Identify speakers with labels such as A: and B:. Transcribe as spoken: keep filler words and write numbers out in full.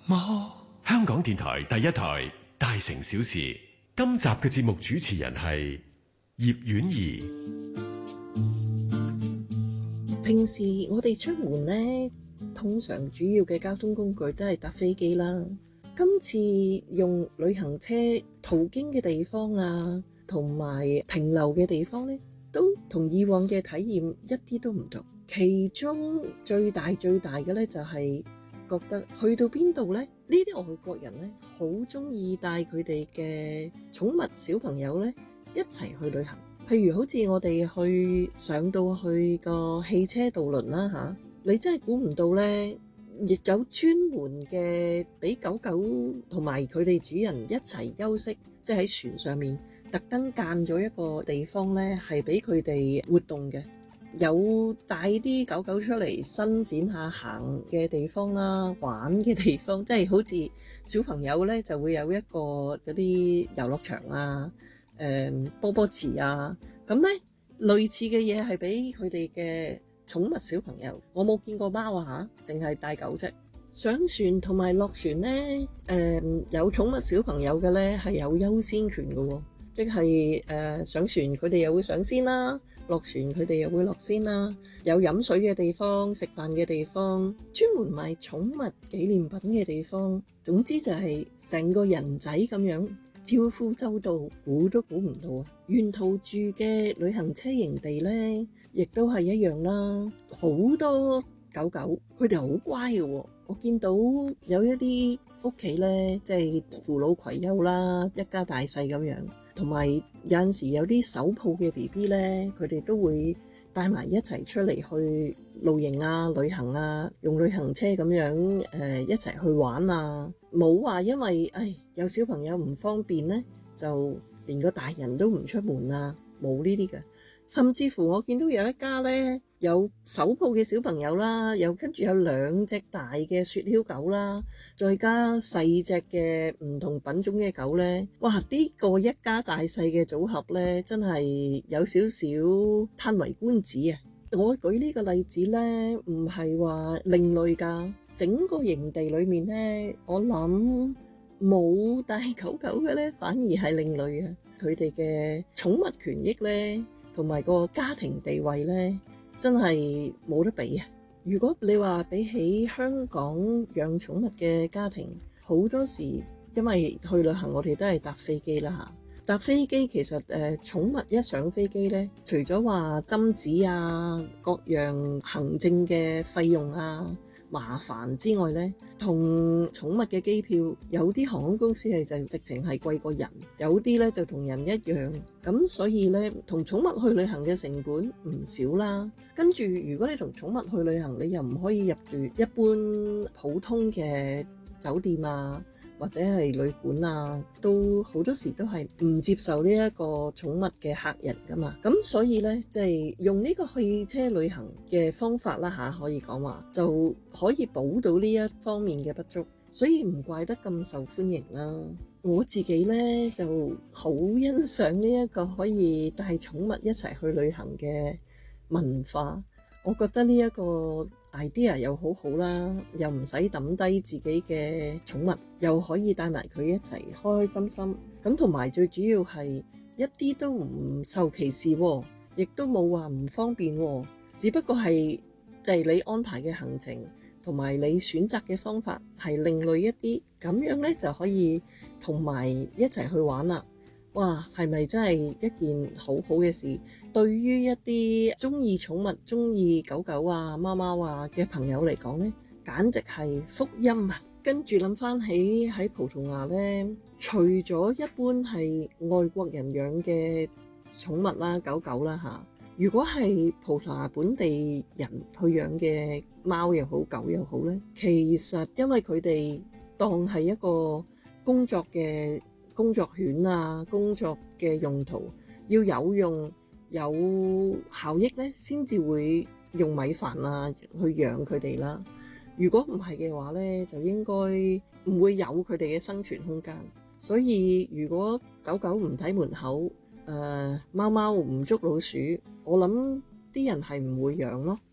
A: 香港電台第一台大城小事，今集嘅節目主持人係葉婉儀。
B: 平時我哋出門呢，通常主要嘅交通工具都係搭飛機啦。今次用旅行車途經嘅地方啊，同埋停留嘅地方呢，都同以往嘅體驗一啲都唔同。其中最大最大嘅呢，就係覺得去到邊度呢，呢啲外國人呢，好鍾意帶佢哋嘅寵物小朋友呢一齊去旅行。譬如好似我哋去上到去個汽車渡輪啦吓，你真係估唔到呢，亦有專門嘅俾狗狗同埋佢哋主人一齊休息，即係喺船上面特登間咗一個地方呢，係俾佢哋活動嘅。有帶啲狗狗出嚟伸展下行嘅地方啦，玩嘅地方，即係好似小朋友呢就會有一個嗰啲遊樂場啊，誒、嗯、波波池啊，咁呢類似嘅嘢係俾佢哋嘅寵物小朋友。我冇見過貓啊吓，淨係帶狗啫。上船同埋落船呢，誒、嗯、有寵物小朋友嘅呢係有優先權嘅喎，即係誒、呃、上船佢哋又會上先啦，落船佢哋又會落先啦。有飲水嘅地方、食飯嘅地方、專門賣寵物紀念品嘅地方，總之就係成個人仔咁樣。招呼周到，估都估唔到啊！沿途住嘅旅行車營地呢，亦都係一樣啦。好多狗狗，佢哋好乖嘅喎。我見到有一啲屋企呢，即係扶老攜幼啦，一家大細咁樣，同埋有陣時有啲手抱嘅 B B 呢，佢哋都會帶埋一齊出嚟去露營啊、旅行啊，用旅行車咁樣誒、呃、一齊去玩啊。冇話因為誒有小朋友唔方便呢，就連個大人都唔出門啊，冇呢啲嘅。甚至乎我見到有一家呢，有手抱嘅小朋友啦，又跟住有兩隻大嘅雪橇狗啦，再加細隻嘅唔同品種嘅狗呢。哇！呢個一家大細嘅組合呢，真係有少少嘆為觀止啊！我舉呢個例子呢，唔係話另類㗎，整個營地裏面呢，我諗冇帶狗狗嘅呢，反而係另類啊！佢哋嘅寵物權益呢，同埋個家庭地位呢，真係冇得比啊！如果你話比起香港養寵物嘅家庭，好多時因為去旅行我哋都係搭飛機啦嚇。搭飛機其實誒、呃、寵物一上飛機呢，除咗話針紙啊、各樣行政嘅費用啊麻煩之外呢，同寵物嘅機票有啲航空公司係就直情係貴過人，有啲呢就同人一樣。咁所以呢，同寵物去旅行嘅成本唔少啦。跟住如果你同寵物去旅行，你又唔可以入住一般普通嘅酒店啊，或者係旅館啊，都好多時都係唔接受呢一個寵物嘅客人㗎嘛。咁所以呢，即係用呢個汽車旅行嘅方法啦吓，可以講話就可以補到呢一方面嘅不足，所以唔怪得咁受歡迎啦。我自己呢就好欣賞呢一個可以帶寵物一齊去旅行嘅文化。我覺得呢一個 idea 又好好啦，又唔使抌低自己嘅寵物，又可以帶埋佢一齊開開心心。咁同埋最主要係一啲都唔受歧視喎，亦都冇話唔方便喎，只不過係地理安排嘅行程同埋你選擇嘅方法係另類一啲，咁樣呢就可以同埋一齊去玩啦。哇，係咪真係一件好好嘅事？對於一啲鍾意寵物、鍾意狗狗啊、貓貓啊嘅朋友嚟講呢，簡直係福音啊！跟住諗返起喺葡萄牙呢，除咗一般係外國人養嘅寵物啦、狗狗啦嚇，如果係葡萄牙本地人去養嘅貓又好、狗又好呢，其實因為佢哋當係一個工作嘅工作犬啊，工作嘅用途要有用有效益咧，先至會用米飯啊去養佢哋啦。如果唔係嘅話咧，就應該唔會有佢哋嘅生存空間。所以如果狗狗唔睇門口，誒貓貓唔捉老鼠，我諗啲人係唔會養咯。